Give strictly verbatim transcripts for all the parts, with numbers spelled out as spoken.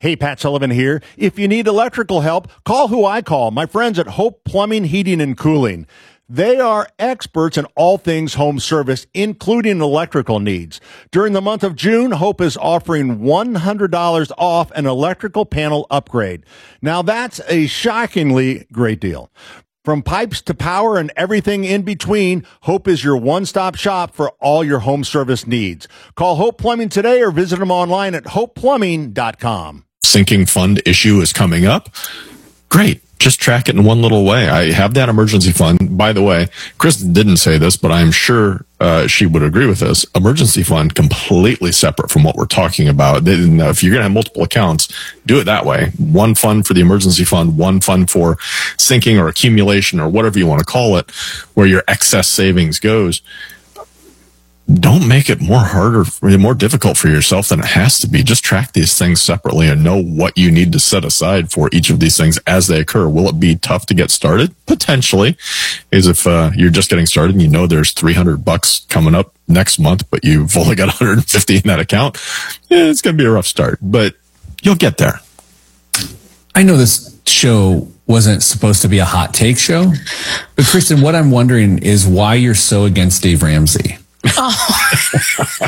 Hey, Pat Sullivan here. If you need electrical help, call who I call, my friends at Hope Plumbing, Heating, and Cooling. They are experts in all things home service, including electrical needs. During the month of June, Hope is offering one hundred dollars off an electrical panel upgrade. Now, that's a shockingly great deal. From pipes to power and everything in between, Hope is your one-stop shop for all your home service needs. Call Hope Plumbing today or visit them online at hope plumbing dot com. Sinking fund issue is coming up. Great. Just track it in one little way. I have that emergency fund. By the way, Kristen didn't say this, but I'm sure uh, she would agree with this. Emergency fund completely separate from what we're talking about. If you're going to have multiple accounts, do it that way. One fund for the emergency fund, one fund for sinking or accumulation or whatever you want to call it, where your excess savings goes. Don't make it more harder, more difficult for yourself than it has to be. Just track these things separately and know what you need to set aside for each of these things as they occur. Will it be tough to get started? Potentially. Is if uh, you're just getting started and you know there's three hundred bucks coming up next month, but you've only got one hundred fifty in that account, yeah, it's going to be a rough start, but you'll get there. I know this show wasn't supposed to be a hot take show, but Kristen, what I'm wondering is why you're so against Dave Ramsey. Oh.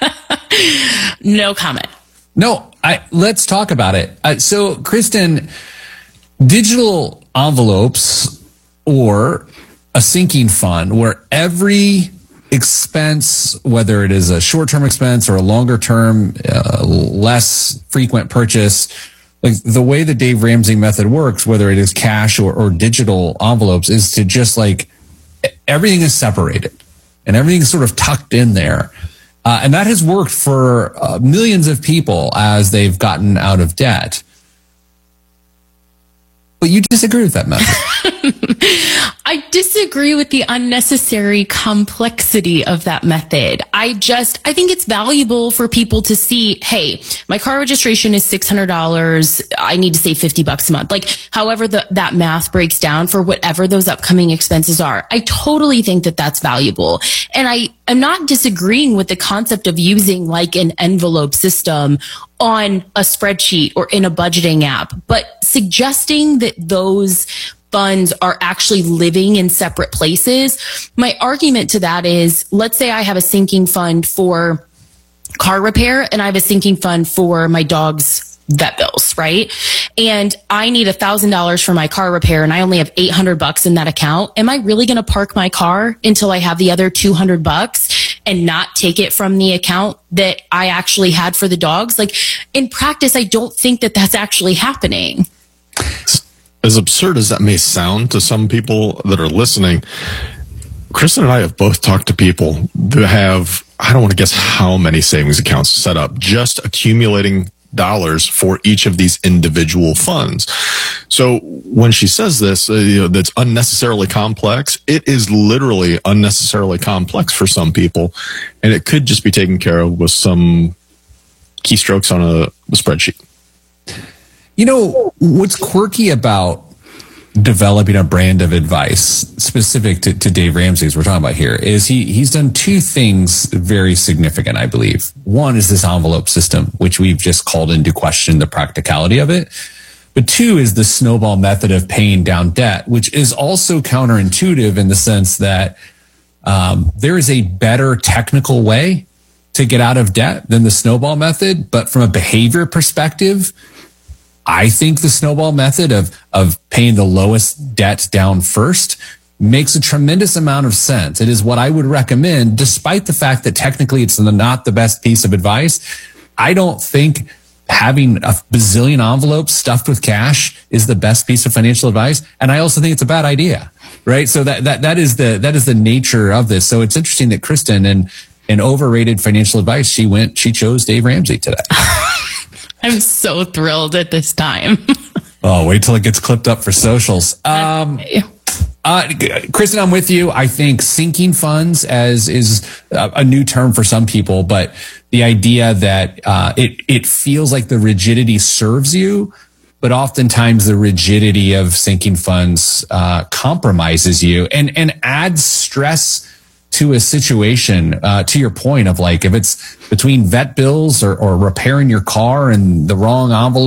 No comment. No, I, let's talk about it. Uh, so, Kristen, digital envelopes or a sinking fund where every expense, whether it is a short-term expense or a longer-term, uh, less frequent purchase, like the way the Dave Ramsey method works, whether it is cash or, or digital envelopes, is to just like everything is separated. And everything's sort of tucked in there. Uh, and that has worked for uh, millions of people as they've gotten out of debt. But you disagree with that method. I disagree with the unnecessary complexity of that method. I just, I think it's valuable for people to see, hey, my car registration is six hundred dollars. I need to save fifty bucks a month. Like, however the, that math breaks down for whatever those upcoming expenses are. I totally think that that's valuable. And I am not disagreeing with the concept of using like an envelope system on a spreadsheet or in a budgeting app, but suggesting that those funds are actually living in separate places. My argument to that is, let's say I have a sinking fund for car repair and I have a sinking fund for my dog's vet bills, right? And I need a thousand dollars for my car repair and I only have eight hundred bucks in that account. Am I really going to park my car until I have the other two hundred bucks and not take it from the account that I actually had for the dogs? Like, in practice, I don't think that that's actually happening. As absurd as that may sound to some people that are listening, Kristen and I have both talked to people who have, I don't want to guess how many savings accounts set up, just accumulating dollars for each of these individual funds. So when she says this, uh, you know, that's unnecessarily complex, it is literally unnecessarily complex for some people, and it could just be taken care of with some keystrokes on a, a spreadsheet. You know, what's quirky about developing a brand of advice specific to, to Dave Ramsey, as we're talking about here, is he he's done two things very significant, I believe. One is this envelope system, which we've just called into question the practicality of it. But two is the snowball method of paying down debt, which is also counterintuitive in the sense that um, there is a better technical way to get out of debt than the snowball method. But from a behavior perspective, I think the snowball method of, of paying the lowest debt down first makes a tremendous amount of sense. It is what I would recommend, despite the fact that technically it's not the best piece of advice. I don't think having a bazillion envelopes stuffed with cash is the best piece of financial advice. And I also think it's a bad idea, right? So that, that, that is the, that is the nature of this. So it's interesting that Kristen, in, in overrated financial advice, she went, she chose Dave Ramsey today. I'm so thrilled at this time. Oh, wait till it gets clipped up for socials. Um, uh, Kristen, I'm with you. I think sinking funds as is a new term for some people, but the idea that uh, it it feels like the rigidity serves you, but oftentimes the rigidity of sinking funds uh, compromises you and and adds stress to a situation, uh, to your point of like, if it's between vet bills or, or repairing your car and the wrong envelope,